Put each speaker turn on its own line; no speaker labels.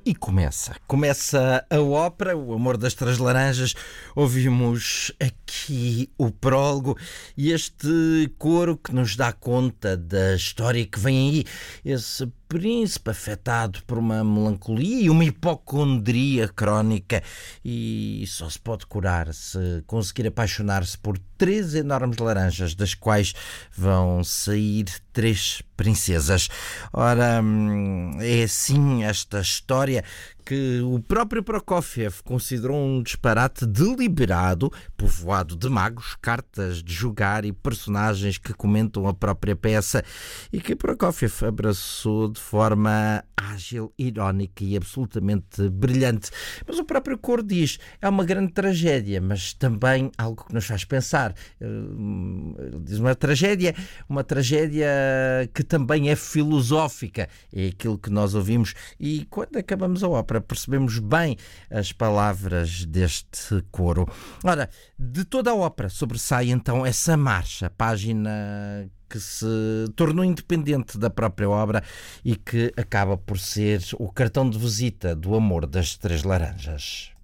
E começa a ópera, O Amor das Três Laranjas. Ouvimos aqui o prólogo e este coro que nos dá conta da história que vem aí. Esse príncipe afetado por uma melancolia e uma hipocondria crónica, e só se pode curar se conseguir apaixonar-se por três enormes laranjas, das quais vão sair três princesas. Ora, é assim esta história que o próprio Prokófiev considerou um disparate deliberado, povoado de magos, cartas de jogar e personagens que comentam a própria peça, e que Prokófiev abraçou de forma ágil, irónica e absolutamente brilhante. Mas o próprio coro diz, é uma grande tragédia, mas também algo que nos faz pensar. Ele diz uma tragédia que também é filosófica. É aquilo que nós ouvimos, e quando acabamos a ópera percebemos bem as palavras deste coro. Ora, de toda a ópera sobressai então essa marcha, página que se tornou independente da própria obra e que acaba por ser o cartão de visita do Amor das Três Laranjas.